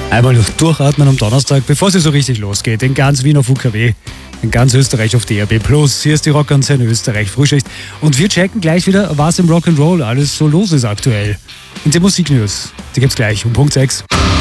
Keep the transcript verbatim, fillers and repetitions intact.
Einmal durchatmen am Donnerstag, bevor es so richtig losgeht. In ganz Wien auf U K W, in ganz Österreich auf D R B plus. Hier ist die Rockantenne Österreich Frühschicht. Und wir checken gleich wieder, was im Rock'n'Roll alles so los ist aktuell. In den Musiknews, die gibt's gleich um Punkt sechs.